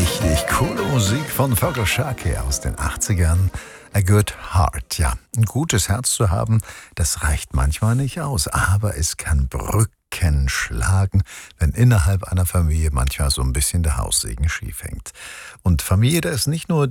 Richtig coole Musik von Vogel Sharkey aus den 80ern. A Good Heart. Ja, ein gutes Herz zu haben, das reicht manchmal nicht aus, aber es kann Brücken schlagen, wenn innerhalb einer Familie manchmal so ein bisschen der Haussegen schief hängt. Und Familie, da ist nicht nur